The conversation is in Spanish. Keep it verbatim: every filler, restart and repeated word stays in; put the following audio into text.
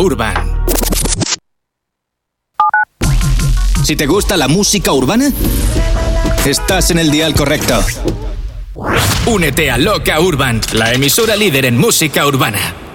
Urban. Si te gusta la música urbana, estás en el dial correcto. Únete a Loca Urban, la emisora líder en música urbana.